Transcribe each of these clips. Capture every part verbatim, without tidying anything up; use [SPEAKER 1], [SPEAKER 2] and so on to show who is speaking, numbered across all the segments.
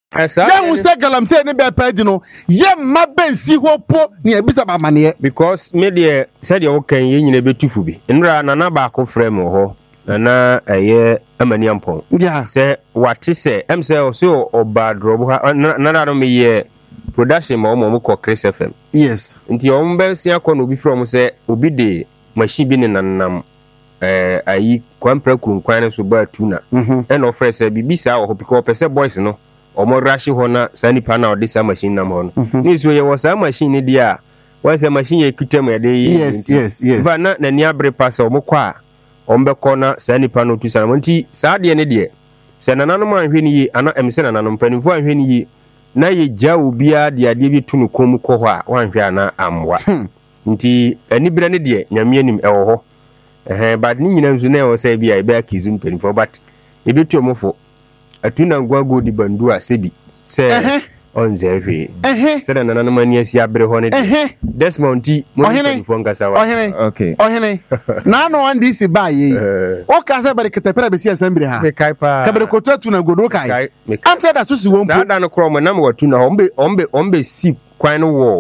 [SPEAKER 1] Then we say galamsey ne be page no ye ma ben si ho po ne ebisa ba mane
[SPEAKER 2] because me de said you can ye nyina betufu bi nra na na ba ko frame ho na eye amani ampon
[SPEAKER 1] yeah
[SPEAKER 2] say what say em say so oba drobo na na na me ye production ma omo ko Chris F M
[SPEAKER 1] yes
[SPEAKER 2] nti omo be sia ko no bi from say obi de machine bi ne nanam eh ayi kwampra kunkwan ne so ba tuna e no fresh say bibisa wo because person boys no omo rashi ho na sani pa na odi sa machine nam ho no ni so ye wo sa machine ni dia wa sa machine ye kutam ye de
[SPEAKER 1] yes yes yes
[SPEAKER 2] ba na na ni abre pass omo kwa ombe ko na sani pa no tu sa nti sa de ne de se nananom anhwe ni yi ana emse nananom panimfo anhwe ni yi na ye gya obia de ade bi tunu kom ko ho a wanhwe ana amwa nti anibira ne de nyame anim ewo ho eh bad ni nyina nso na e wo sa bia e be akizu panimfo but e betu omofo atuna ngwago di bandu a sebi se onze hwe eh se na nananom ani asi abre ho ne de desmonti mo ni ngasa wa
[SPEAKER 1] okay ohene na no andi si ba ye o ka se bere ketepere be si asambire ha ka bere kotu atuna godo kai am say that so si won
[SPEAKER 2] po da no kro mo na mo atuna ho ombe ombe ombe si kwan no wo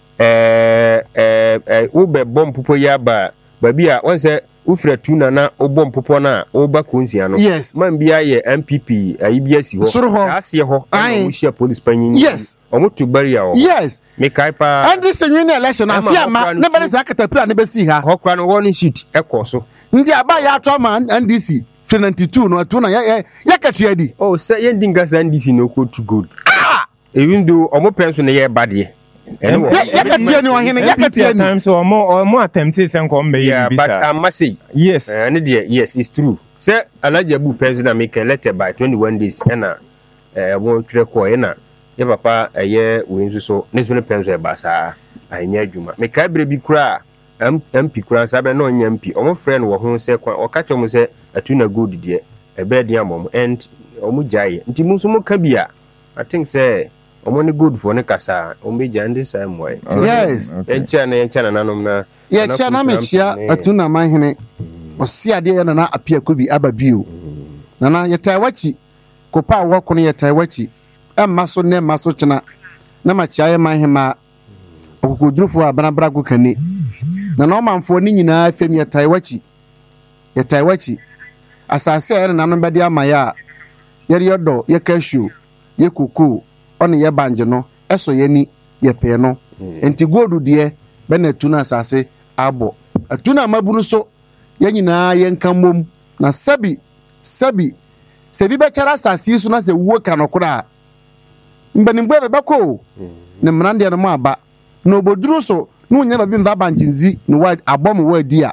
[SPEAKER 2] eh eh wo be bom popo ya ba ba bia won se ufra tuna na obom popo na oba konsia no
[SPEAKER 1] yes
[SPEAKER 2] man bia ye M P P ayi bia si ho ase ho o share police panyin
[SPEAKER 1] yes
[SPEAKER 2] omo to barrier ho
[SPEAKER 1] yes
[SPEAKER 2] me kai pa
[SPEAKER 1] and this new election afia ma ne bere za katapira ne be si ha
[SPEAKER 2] ho kwa no warning sheet ekoso
[SPEAKER 1] ndi aba ya to ma N D C ninety-two no atuna ya ya katua di
[SPEAKER 2] oh say ye ndinga sa N D C no ko to good ah even though omo penso ne ye bade
[SPEAKER 1] anyway yakatia ni wahene yakatia ni
[SPEAKER 3] times so omo omo attempted sen ko mbe
[SPEAKER 2] yeah but I must say
[SPEAKER 3] yes
[SPEAKER 2] and uh, yes it's true say alaja bu penso make letter by twenty-one days na eh won tire ko na ye papa eye we nso so ne so ne penso e basa anya adwuma me ka bre bi kura M P kura sabe na onya M P omo friend wo ho se kwa o ka chom se atuna good de e be dia mom and omo jaye nti mu so mo ka bia I think say omo ni good for ne kasa omo ja ndi sa moy
[SPEAKER 1] yes
[SPEAKER 2] encha na encha na nanom na
[SPEAKER 1] ye cha na mechia atuna manhene osi ade ya na apia kobi ababio nana ye taiwachi kopa wo kono ye taiwachi emma so ne emma so chena na machia ye manhema okokodrufo abanabra go kane na no manfo ni nyina fem ye taiwachi ye taiwachi asase ya na nanom bede amaya ye yodo ye cashew ye koko oni ye banje no eso ye ni ye pe no enti godu de be na tuna asase abo atuna mabunu so ye nyina ye nkamom na sabi sabi se bi be chara asase su na se wuo kanokora mbanimbo be bako ne mrande no aba no boduru so no nya ba bi mba banjinzi no wa abom wa dia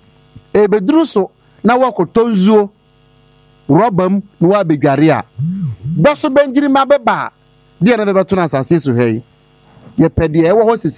[SPEAKER 1] e beduru so na wakotonzuo robam no wa bedware a beso benjiri ma beba dia na be betuna asase su hei ye pede e wo ho